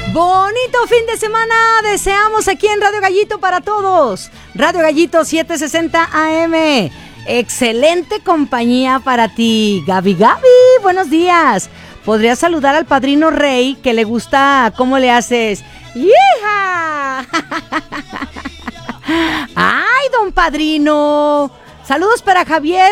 Bonito fin de semana deseamos aquí en Radio Gallito para todos. Radio Gallito 760 AM. Excelente compañía para ti. Gaby, buenos días. ¿Podrías saludar al padrino Rey que le gusta cómo le haces? ¡Hija! ¡Ay, don padrino! Saludos para Javier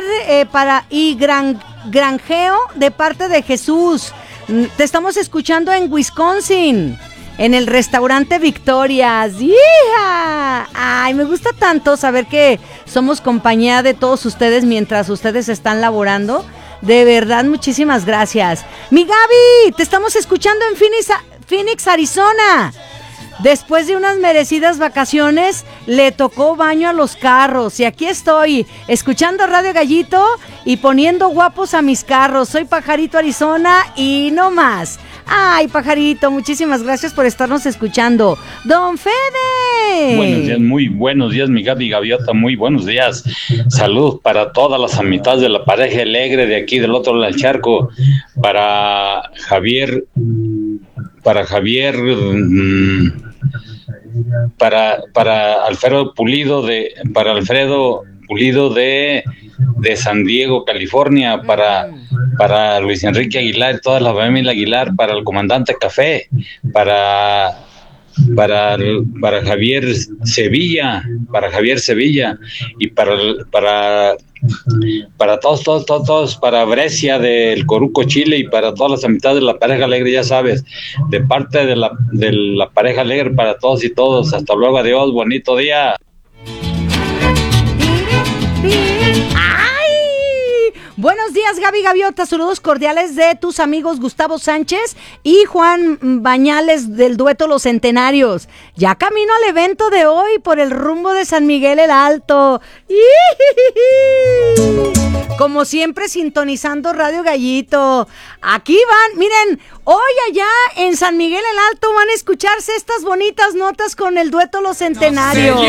Granjeo de parte de Jesús. Te estamos escuchando en Wisconsin, en el restaurante Victorias. ¡Hija! Ay, me gusta tanto saber que somos compañía de todos ustedes mientras ustedes están laborando. De verdad, muchísimas gracias. Mi Gaby, te estamos escuchando en Phoenix, Arizona. Después de unas merecidas vacaciones, le tocó baño a los carros. Y aquí estoy, escuchando Radio Gallito y poniendo guapos a mis carros. Soy Pajarito Arizona y no más. Ay, Pajarito, muchísimas gracias por estarnos escuchando. ¡Don Fede! Buenos días, muy buenos días, mi Gaby Gaviota, muy buenos días. Saludos para todas las amistades de la pareja alegre de aquí del otro lado del charco. Para Javier, para Alfredo Pulido de San Diego, California, para Luis Enrique Aguilar, toda la familia Aguilar, para el comandante Café, para Javier Sevilla, y para todos, para Brescia del Coruco, Chile, y para todas las amistades de la pareja alegre, ya sabes, de parte de la pareja alegre, para todos y todos. Hasta luego, adiós, bonito día. Buenos días, Gaby Gaviota, saludos cordiales de tus amigos Gustavo Sánchez y Juan Bañales del dueto Los Centenarios. Ya camino al evento de hoy por el rumbo de San Miguel el Alto. Como siempre, sintonizando Radio Gallito. Aquí van, miren, hoy allá en San Miguel el Alto van a escucharse estas bonitas notas con el dueto Los Centenarios.